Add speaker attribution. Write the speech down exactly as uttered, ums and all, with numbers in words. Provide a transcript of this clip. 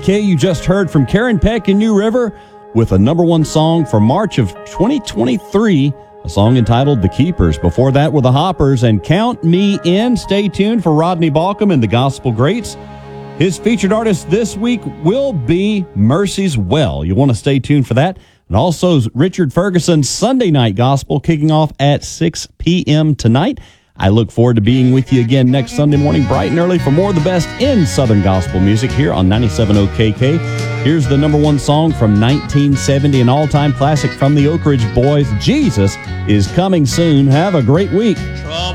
Speaker 1: Okay, you just heard from Karen Peck in New River with a number one song for March of twenty twenty-three, a song entitled The Keepers. Before that were the Hoppers and Count Me In. Stay tuned for Rodney Balcom and the Gospel Greats. His featured artist this week will be Mercy's Well. You want to stay tuned for that. And also Richard Ferguson's Sunday Night Gospel kicking off at six p.m. tonight. I look forward to being with you again next Sunday morning, bright and early, for more of the best in Southern gospel music here on ninety-seven point oh K K. Here's the number one song from nineteen seventy, an all-time classic from the Oak Ridge Boys. Jesus is Coming Soon. Have a great week.